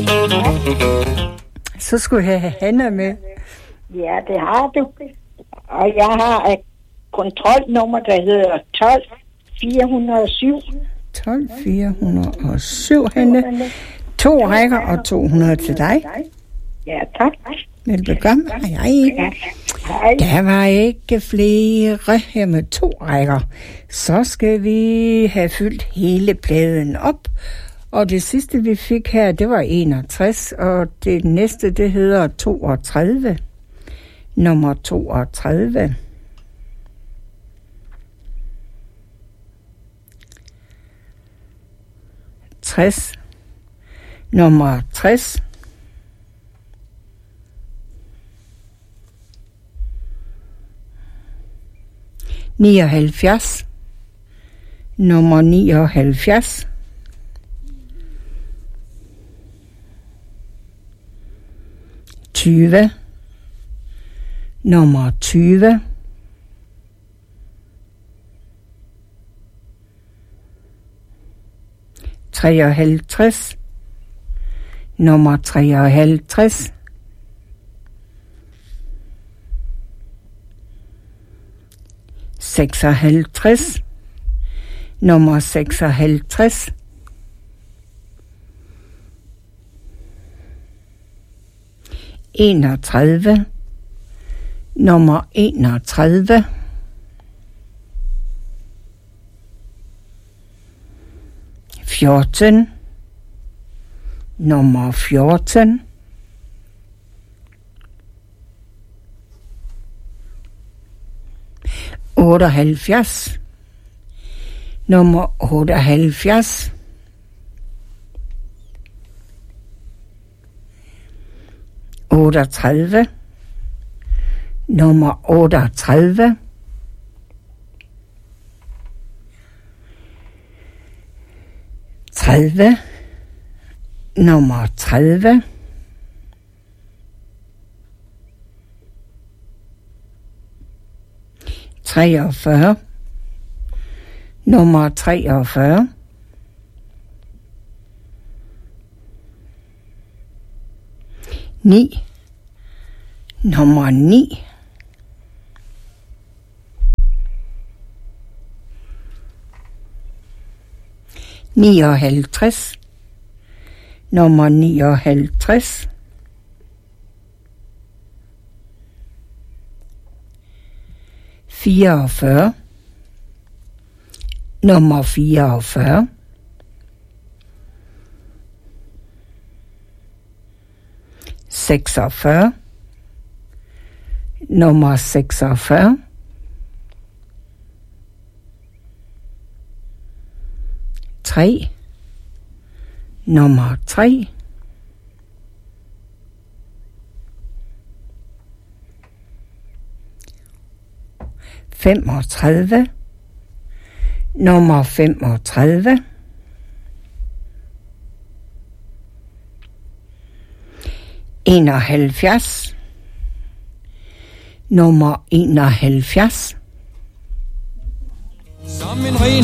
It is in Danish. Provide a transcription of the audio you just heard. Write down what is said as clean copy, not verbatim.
Så skulle jeg have Hanna med. Ja, det har du. Og jeg har et kontrolnummer, der hedder 12407. 12407, Hanne. 2 rækker og 200 til dig. Ja, tak. Velbekomme. Hej. Der var ikke flere her med 2 rækker. Så skal vi have fyldt hele pladen op. Og det sidste, vi fik her, det var 61. Og det næste, det hedder 32. Nummer 32. 60. Nummer 60. 79. Nummer 79. 20. Nummer 20. 53. Nummer 53. 56. Nummer 56. 31. Nummer 31. 14. Nummer 14. 78. Nummer 78. 38. Nummer 38. 30. Nummer 30. 43. Nummer 43. 9. Nummer 9. 59. Nummer 59. 44. Nummer 44. 46. Nummer 46. 3. Nummer 3. 35. Nummer 35. 71. Nummer 71. Som en ren